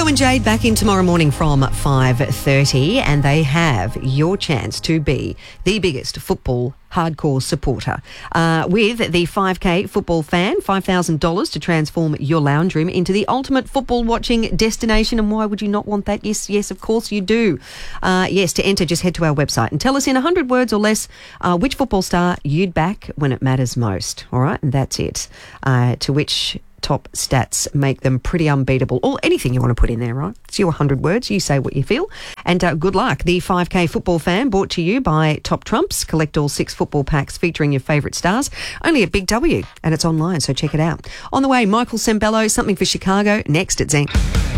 Joe and Jade back in tomorrow morning from 5:30, and they have your chance to be the biggest football hardcore supporter with the 5K Football Fan, $5,000 to transform your lounge room into the ultimate football watching destination. And why would you not want that? Yes, of course you do. Yes, to enter, just head to our website and tell us in 100 words or less which football star you'd back when it matters most. All right, and that's it. To which top stats make them pretty unbeatable, or anything you want to put in there, right? It's your 100 words. You say what you feel. And good luck. The 5K Football Fan, brought to you by Top Trumps. Collect all 6 football packs featuring your favourite stars. Only at Big W, and it's online, so check it out. On the way, Michael Sembello, Something for Chicago, next at Zen.